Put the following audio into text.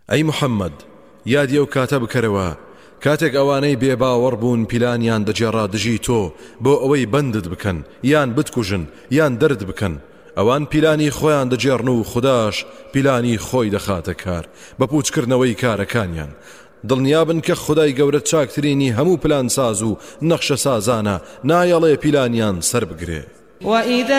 ئەی محەممەد یادی ئەو کاتە بکەرەوە کاتێک ئەوانەی بێباوەڕ بوون پیلانیان دەجێڕا دژی تۆ بۆ ئەوەی بەندت بکەن یان بتکوژن یان دەرد بکەن ئەوان پیلانی خۆیان دەجێڕن و خوداش پیلانی خۆی دەخاتە کار بە پوچکردنەوەی کارەکانیان دڵنیابن کە خودای گەورە چاکترینی هەموو پلان ساز و نەخشە سازانە نایەڵێ پیلانیان سەر بگرێ.